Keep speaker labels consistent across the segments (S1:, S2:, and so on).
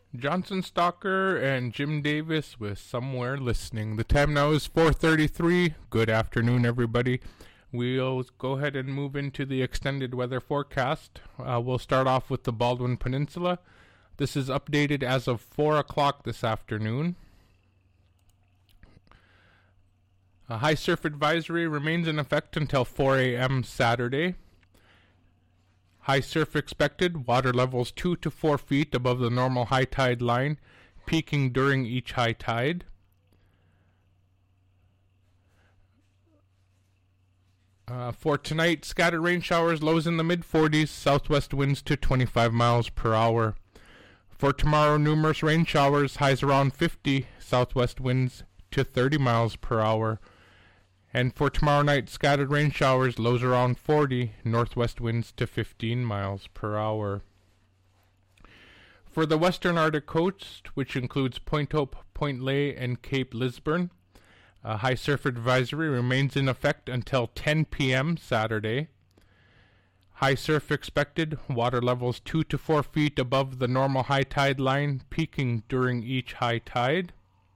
S1: Johnson Stalker and Jim Davis with Somewhere Listening. The time now is 4:33. Good afternoon, everybody. We'll go ahead and move into the extended weather forecast. We'll start off with the Baldwin Peninsula. This is updated as of 4 o'clock this afternoon. A high surf advisory remains in effect until 4 a.m. Saturday. High surf expected, water levels 2 to 4 feet above the normal high tide line, peaking during each high tide. For tonight, scattered rain showers, lows in the mid-40s, southwest winds to 25 miles per hour. For tomorrow, numerous rain showers, highs around 50, southwest winds to 30 miles per hour. And for tomorrow night, scattered rain showers, lows around 40, northwest winds to 15 miles per hour. For the western Arctic coast, which includes Point Hope, Point Lay, and Cape Lisburne, a high surf advisory remains in effect until 10 p.m. Saturday. High surf expected, water levels 2 to 4 feet above the normal high tide line, peaking during each high tide.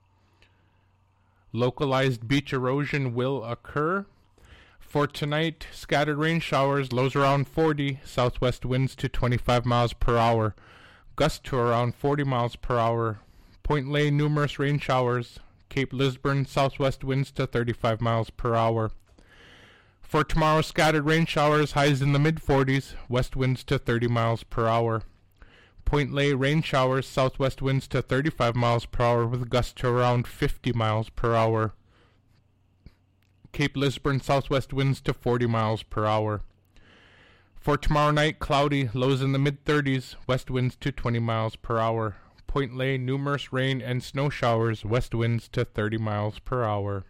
S1: Localized beach erosion will occur. For tonight, scattered rain showers, lows around 40, southwest winds to 25 miles per hour, gusts to around 40 miles per hour. Point Lay, numerous rain showers. Cape Lisburne, southwest winds to 35 miles per hour. For tomorrow, scattered rain showers, highs in the mid-40s, west winds to 30 miles per hour. Point Lay, rain showers, southwest winds to 35 miles per hour with gusts to around 50 miles per hour. Cape Lisburne, southwest winds to 40 miles per hour. For tomorrow night, cloudy, lows in the mid-30s, west winds to 20 miles per hour. Point Lay, numerous rain and snow showers, west winds to 30 miles per hour.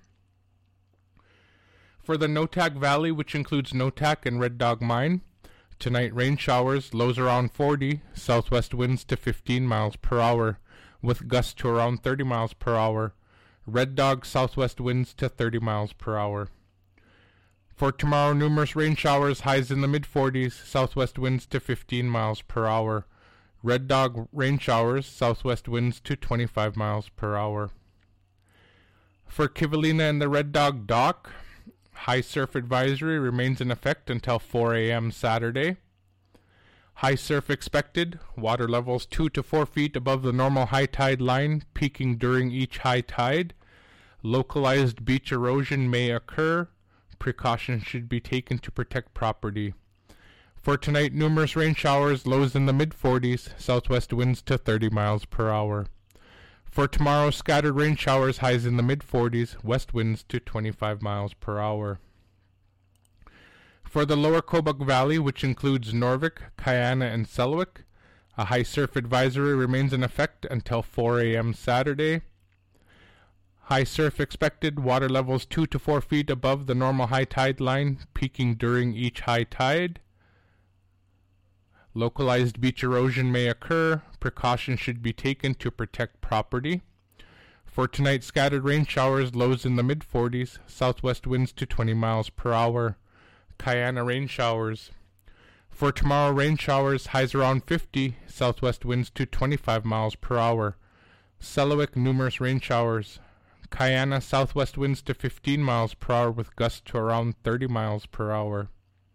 S1: For the Noatak Valley, which includes Noatak and Red Dog Mine, tonight rain showers, lows around 40, southwest winds to 15 miles per hour, with gusts to around 30 miles per hour. Red Dog, southwest winds to 30 miles per hour. For tomorrow, numerous rain showers, highs in the mid-40s, southwest winds to 15 miles per hour. Red Dog, rain showers, southwest winds to 25 miles per hour. For Kivalina and the Red Dog Dock, high surf advisory remains in effect until 4 a.m. Saturday. High surf expected, water levels 2 to 4 feet above the normal high tide line, peaking during each high tide. Localized beach erosion may occur. Precautions should be taken to protect property. For tonight, numerous rain showers, lows in the mid-40s, southwest winds to 30 miles per hour. For tomorrow, scattered rain showers, highs in the mid-40s, west winds to 25 miles per hour. For the lower Kobuk Valley, which includes Norvik, Kayana, and Selwyn, a high surf advisory remains in effect until 4 a.m. Saturday. High surf expected, water levels 2 to 4 feet above the normal high tide line, peaking during each high tide. Localized beach erosion may occur. Precautions should be taken to protect property. For tonight, scattered rain showers, lows in the mid-40s, southwest winds to 20 miles per hour. Kayana rain showers. For tomorrow, rain showers, highs around 50, southwest winds to 25 miles per hour. Selwyn, numerous rain showers. Kayana, southwest winds to 15 miles per hour with gusts to around 30 miles per hour.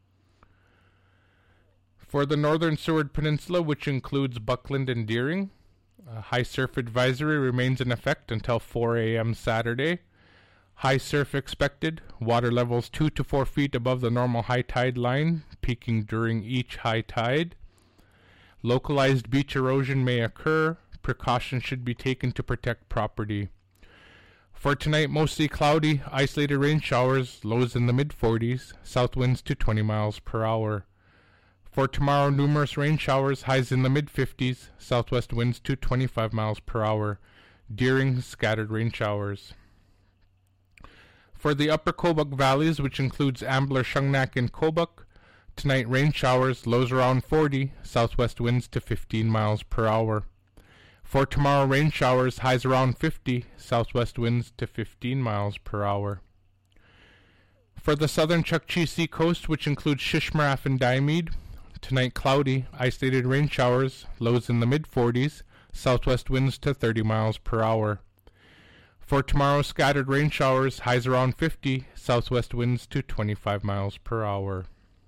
S1: For the northern Seward Peninsula, which includes Buckland and Deering, a high surf advisory remains in effect until 4 a.m. Saturday. High surf expected, water levels 2 to 4 feet above the normal high tide line, peaking during each high tide. Localized beach erosion may occur. Precautions should be taken to protect property. For tonight, mostly cloudy, isolated rain showers, lows in the mid-40s, south winds to 20 miles per hour. For tomorrow, numerous rain showers, highs in the mid-50s, southwest winds to 25 miles per hour. Deering, scattered rain showers. For the upper Kobuk valleys, which includes Ambler, Shungnak, and Kobuk, tonight rain showers, lows around 40, southwest winds to 15 miles per hour. For tomorrow, rain showers, highs around 50, southwest winds to 15 miles per hour. For the southern Chukchi Sea coast, which includes Shishmaref and Diomede, tonight cloudy, isolated rain showers, lows in the mid-40s, southwest winds to 30 miles per hour. For tomorrow, scattered rain showers, highs around 50, southwest winds to 25 miles per hour.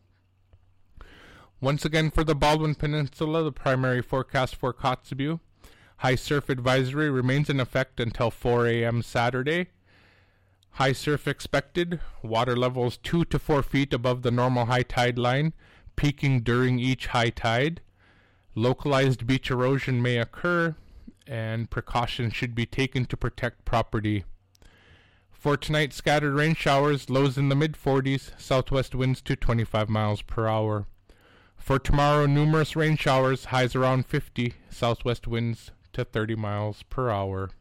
S1: Once again, for the Baldwin Peninsula, the primary forecast for Kotzebue. High surf advisory remains in effect until 4 a.m. Saturday. High surf expected, water levels 2 to 4 feet above the normal high tide line, peaking during each high tide. Localized beach erosion may occur, and precautions should be taken to protect property. For tonight, scattered rain showers, lows in the mid-40s, southwest winds to 25 miles per hour. For tomorrow, numerous rain showers, highs around 50, southwest winds to 30 miles per hour.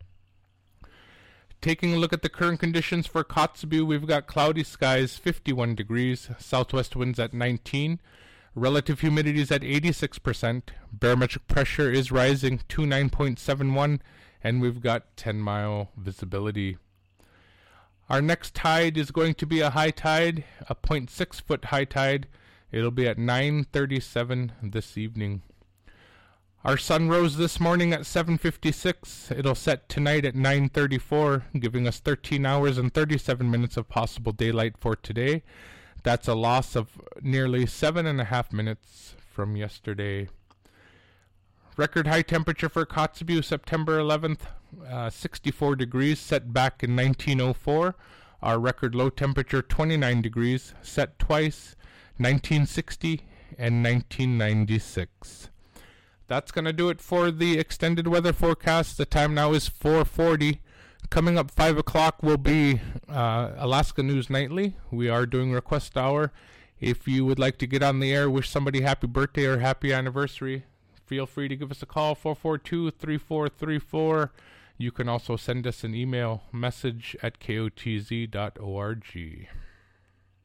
S1: Taking a look at the current conditions for Kotzebue, we've got cloudy skies, 51 degrees, southwest winds at 19, relative humidity is at 86%, barometric pressure is rising to 9.71, and we've got 10-mile visibility. Our next tide is going to be a high tide, a 0.6 foot high tide. It'll be at 9:37 this evening. Our sun rose this morning at 7:56. It'll set tonight at 9:34, giving us 13 hours and 37 minutes of possible daylight for today. That's a loss of nearly 7.5 minutes from yesterday. Record high temperature for Kotzebue, September 11th, 64 degrees, set back in 1904. Our record low temperature, 29 degrees, set twice, 1960 and 1996. That's going to do it for the extended weather forecast. The time now is 4:40. Coming up 5 o'clock will be Alaska News Nightly. We are doing request hour. If you would like to get on the air, wish somebody happy birthday or happy anniversary, feel free to give us a call, 442-3434. You can also send us an email, message@kotz.org.